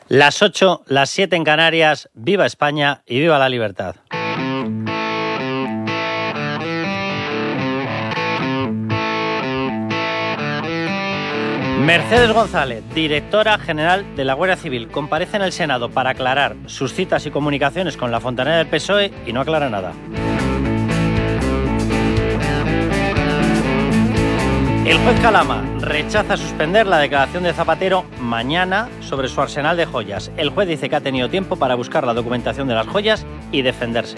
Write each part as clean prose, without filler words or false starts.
Las 8, las 7 en Canarias, viva España y viva la libertad. Mercedes González, directora general de la Guardia Civil, comparece en el Senado para aclarar sus citas y comunicaciones con la fontanera del PSOE y no aclara nada. El juez Calama rechaza suspender la declaración de Zapatero mañana sobre su arsenal de joyas. El juez dice que ha tenido tiempo para buscar la documentación de las joyas y defenderse.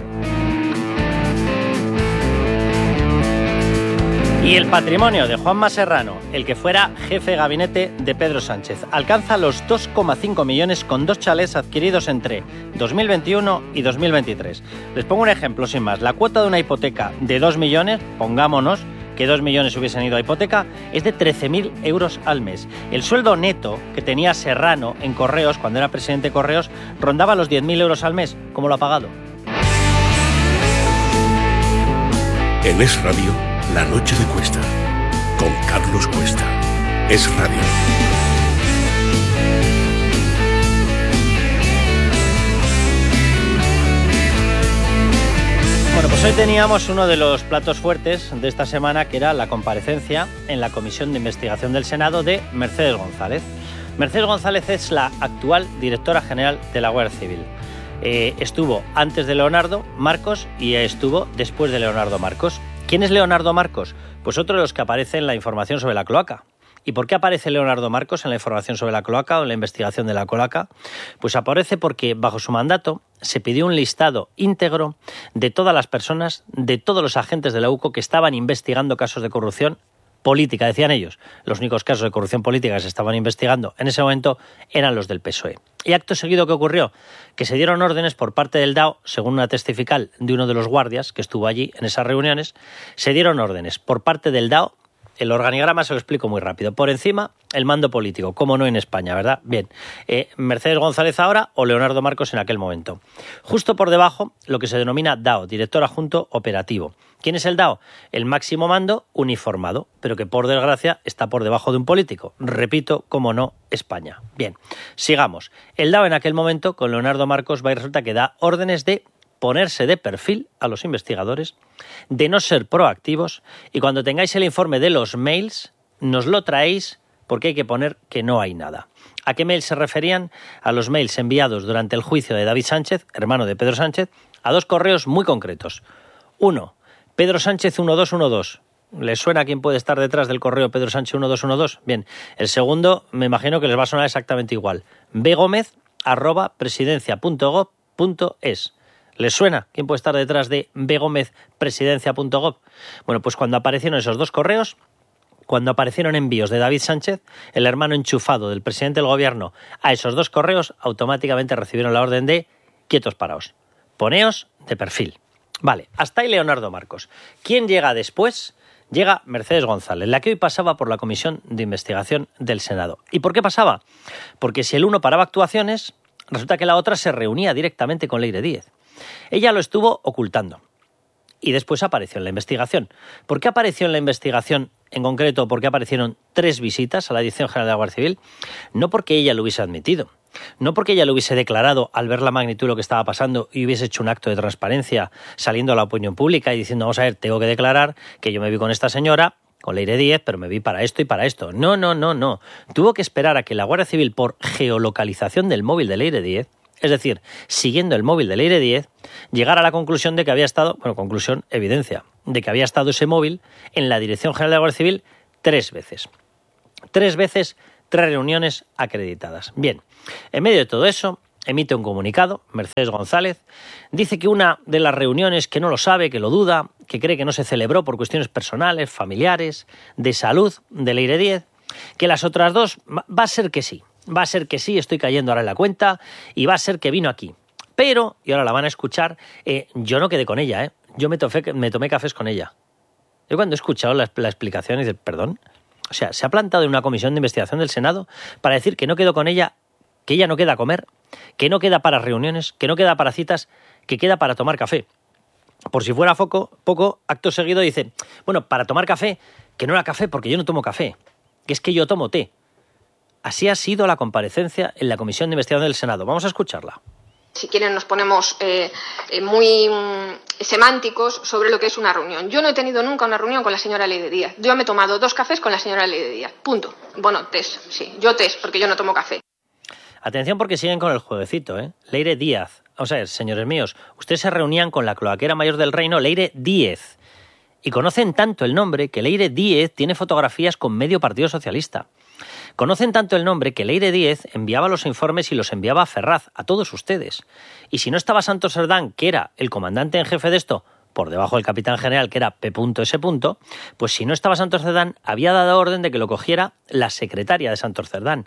Y el patrimonio de Juanma Serrano, el que fuera jefe de gabinete de Pedro Sánchez, alcanza los 2,5 millones con 2 chalés adquiridos entre 2021 y 2023. Les pongo un ejemplo sin más. La cuota de una hipoteca de 2 millones, pongámonos que 2 millones hubiesen ido a hipoteca, es de 13.000 euros al mes. El sueldo neto que tenía Serrano en Correos, cuando era presidente de Correos, rondaba los 10.000 euros al mes. ¿Cómo lo ha pagado? En Es Radio, La Noche de Cuesta, con Carlos Cuesta. Es Radio. Bueno, pues hoy teníamos uno de los platos fuertes de esta semana, que era la comparecencia en la Comisión de Investigación del Senado de Mercedes González. Mercedes González es la actual directora general de la Guardia Civil. Estuvo antes de Leonardo Marcos y estuvo después de Leonardo Marcos. ¿Quién es Leonardo Marcos? Pues otro de los que aparece en la información sobre la cloaca. ¿Y por qué aparece Leonardo Marcos en la información sobre la cloaca o en la investigación de la cloaca? Pues aparece porque bajo su mandato se pidió un listado íntegro de todas las personas, de todos los agentes de la UCO que estaban investigando casos de corrupción política, decían ellos. Los únicos casos de corrupción política que se estaban investigando en ese momento eran los del PSOE. Y acto seguido, ¿qué ocurrió? Que se dieron órdenes por parte del DAO, según una testifical de uno de los guardias que estuvo allí en esas reuniones, se dieron órdenes por parte del DAO. El organigrama se lo explico muy rápido. Por encima, el mando político, como no en España, ¿verdad? Bien, Mercedes González ahora o Leonardo Marcos en aquel momento. Justo por debajo, lo que se denomina DAO, Director Adjunto Operativo. ¿Quién es el DAO? El máximo mando uniformado, pero que por desgracia está por debajo de un político. Repito, como no, España. Bien, sigamos. El DAO en aquel momento, con Leonardo Marcos, va y resulta que da órdenes de ponerse de perfil a los investigadores, de no ser proactivos, y cuando tengáis el informe de los mails, nos lo traéis porque hay que poner que no hay nada. ¿A qué mails se referían? A los mails enviados durante el juicio de David Sánchez, hermano de Pedro Sánchez, a 2 correos muy concretos. Uno, Pedro Sánchez 1212. ¿Les suena a quién puede estar detrás del correo Pedro Sánchez 1212? Bien. El segundo, me imagino que les va a sonar exactamente igual. begomez@presidencia.gov.es. ¿Les suena quién puede estar detrás de begomezpresidencia.gov? Bueno, pues cuando aparecieron esos 2 correos, cuando aparecieron envíos de David Sánchez, el hermano enchufado del presidente del gobierno, a esos 2 correos, automáticamente recibieron la orden de quietos paraos, poneos de perfil. Vale, hasta ahí Leonardo Marcos. ¿Quién llega después? Llega Mercedes González, la que hoy pasaba por la Comisión de Investigación del Senado. ¿Y por qué pasaba? Porque si el uno paraba actuaciones, resulta que la otra se reunía directamente con Leire Díez. Ella lo estuvo ocultando y después apareció en la investigación. ¿Por qué apareció en la investigación en concreto? ¿Por qué aparecieron 3 visitas a la Dirección General de la Guardia Civil? No porque ella lo hubiese admitido, no porque ella lo hubiese declarado al ver la magnitud de lo que estaba pasando y hubiese hecho un acto de transparencia saliendo a la opinión pública y diciendo, vamos a ver, tengo que declarar que yo me vi con esta señora, con Leire Díez, pero me vi para esto y para esto. No. Tuvo que esperar a que la Guardia Civil, por geolocalización del móvil de Leire Díez, es decir, siguiendo el móvil de Leire Díez, llegara a la conclusión de que había estado, evidencia, de que había estado ese móvil en la Dirección General de la Guardia Civil 3 veces. 3 veces, 3 reuniones acreditadas. Bien, en medio de todo eso, emite un comunicado, Mercedes González, dice que una de las reuniones que no lo sabe, que lo duda, que cree que no se celebró por cuestiones personales, familiares, de salud de Leire Díez, que las otras 2 va a ser que sí. Va a ser que sí, estoy cayendo ahora en la cuenta, y va a ser que vino aquí. Pero, y ahora la van a escuchar, yo no quedé con ella, yo me tomé cafés con ella. Yo cuando he escuchado la explicación, dice, perdón, o sea, se ha plantado en una comisión de investigación del Senado para decir que no quedó con ella, que ella no queda a comer, que no queda para reuniones, que no queda para citas, que queda para tomar café. Por si fuera poco, acto seguido dice, bueno, para tomar café, que no era café porque yo no tomo café, que es que yo tomo té. Así ha sido la comparecencia en la Comisión de Investigación del Senado. Vamos a escucharla. Si quieren nos ponemos muy semánticos sobre lo que es una reunión. Yo no he tenido nunca una reunión con la señora Leire Díaz. Yo me he tomado 2 cafés con la señora Leire Díaz. Punto. Bueno, test, sí. Yo test, porque yo no tomo café. Atención porque siguen con el jueguecito, ¿eh? Leire Díaz. O sea, señores míos, ustedes se reunían con la cloaquera mayor del reino, Leire Díez. Y conocen tanto el nombre que Leire Díez tiene fotografías con medio Partido Socialista. Conocen tanto el nombre que Leire Díez enviaba los informes y los enviaba a Ferraz, a todos ustedes. Y si no estaba Santos Cerdán, que era el comandante en jefe de esto, por debajo del capitán general, que era P.S., pues si no estaba Santos Cerdán, había dado orden de que lo cogiera la secretaria de Santos Cerdán.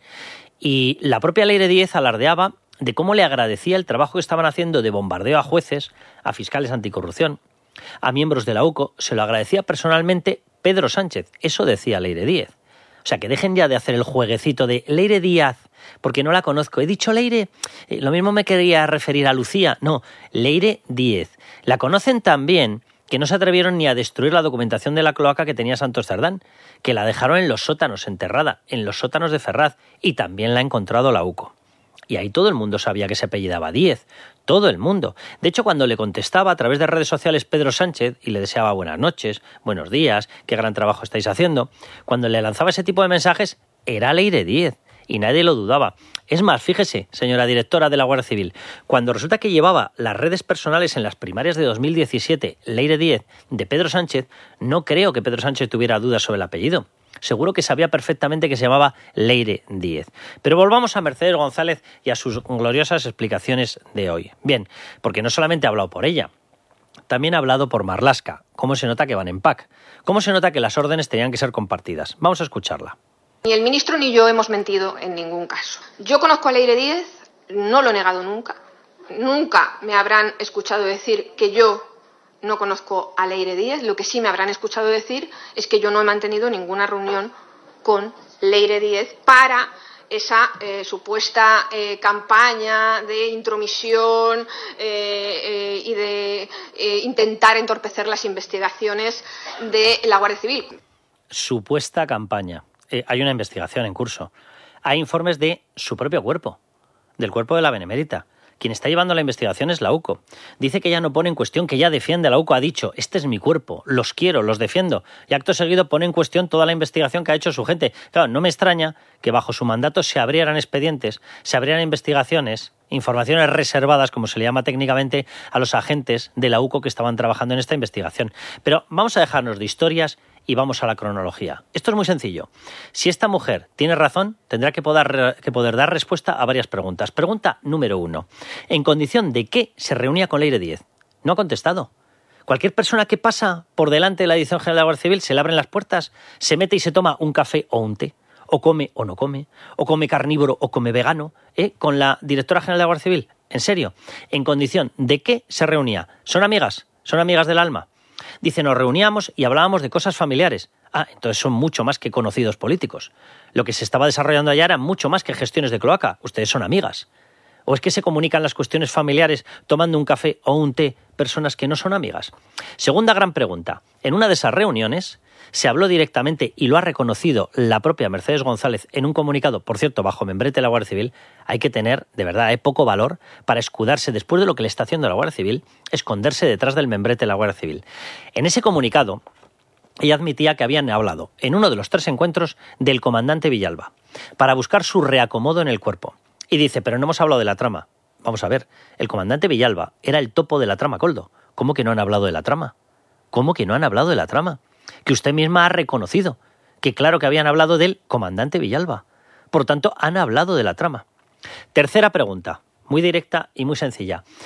Y la propia Leire Díez alardeaba de cómo le agradecía el trabajo que estaban haciendo de bombardeo a jueces, a fiscales anticorrupción, a miembros de la UCO. Se lo agradecía personalmente Pedro Sánchez. Eso decía Leire Díez. O sea, que dejen ya de hacer el jueguecito de Leire Díaz, porque no la conozco. He dicho Leire, lo mismo me quería referir a Lucía. No, Leire Díez. La conocen tan bien que no se atrevieron ni a destruir la documentación de la cloaca que tenía Santos Cerdán, que la dejaron en los sótanos, enterrada, en los sótanos de Ferraz, y también la ha encontrado la UCO. Y ahí todo el mundo sabía que se apellidaba Díez, todo el mundo. De hecho, cuando le contestaba a través de redes sociales Pedro Sánchez y le deseaba buenas noches, buenos días, qué gran trabajo estáis haciendo, cuando le lanzaba ese tipo de mensajes, era Leire Díez, y nadie lo dudaba. Es más, fíjese, señora directora de la Guardia Civil, cuando resulta que llevaba las redes personales en las primarias de 2017, Leire Díez, de Pedro Sánchez, no creo que Pedro Sánchez tuviera dudas sobre el apellido. Seguro que sabía perfectamente que se llamaba Leire Díez. Pero volvamos a Mercedes González y a sus gloriosas explicaciones de hoy. Bien, porque no solamente ha hablado por ella, también ha hablado por Marlaska. ¿Cómo se nota que van en pack? ¿Cómo se nota que las órdenes tenían que ser compartidas? Vamos a escucharla. Ni el ministro ni yo hemos mentido en ningún caso. Yo conozco a Leire Díez, no lo he negado nunca. Nunca me habrán escuchado decir que yo no conozco a Leire Díez. Lo que sí me habrán escuchado decir es que yo no he mantenido ninguna reunión con Leire Díez para esa supuesta campaña de intromisión y de intentar entorpecer las investigaciones de la Guardia Civil. Supuesta campaña. Hay una investigación en curso. Hay informes de su propio cuerpo, del cuerpo de la Benemérita. Quien está llevando la investigación es la UCO. Dice que ella no pone en cuestión, que ella defiende a la UCO. Ha dicho, este es mi cuerpo, los quiero, los defiendo. Y acto seguido pone en cuestión toda la investigación que ha hecho su gente. Claro, no me extraña que bajo su mandato se abrieran expedientes, se abrieran investigaciones, informaciones reservadas, como se le llama técnicamente, a los agentes de la UCO que estaban trabajando en esta investigación. Pero vamos a dejarnos de historias y vamos a la cronología. Esto es muy sencillo. Si esta mujer tiene razón, tendrá que poder dar respuesta a varias preguntas. Pregunta número 1. ¿En condición de qué se reunía con Leire Díez? No ha contestado. Cualquier persona que pasa por delante de la Dirección General de la Guardia Civil, se le abren las puertas, se mete y se toma un café o un té, o come o no come, o come carnívoro o come vegano, con la Directora General de la Guardia Civil. ¿En serio? ¿En condición de qué se reunía? ¿Son amigas? ¿Son amigas del alma? Dice, nos reuníamos y hablábamos de cosas familiares. Ah, entonces son mucho más que conocidos políticos. Lo que se estaba desarrollando allá era mucho más que gestiones de cloaca. Ustedes son amigas. ¿O es que se comunican las cuestiones familiares tomando un café o un té personas que no son amigas? Segunda gran pregunta. En una de esas reuniones se habló directamente, y lo ha reconocido la propia Mercedes González en un comunicado, por cierto, bajo membrete de la Guardia Civil. Hay que tener, de verdad, poco valor para escudarse después de lo que le está haciendo la Guardia Civil, esconderse detrás del membrete de la Guardia Civil. En ese comunicado, ella admitía que habían hablado, en uno de los 3 encuentros, del comandante Villalba, para buscar su reacomodo en el cuerpo. Y dice, pero no hemos hablado de la trama. Vamos a ver, el comandante Villalba era el topo de la trama, Koldo. ¿Cómo que no han hablado de la trama? ¿Cómo que no han hablado de la trama? Que usted misma ha reconocido que claro que habían hablado del comandante Villalba. Por tanto, han hablado de la trama. Tercera pregunta, muy directa y muy sencilla.